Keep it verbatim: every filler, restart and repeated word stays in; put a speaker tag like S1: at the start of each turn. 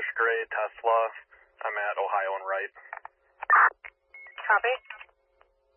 S1: Porsche Gray Tesla. I'm at Ohio and Wright.
S2: Copy.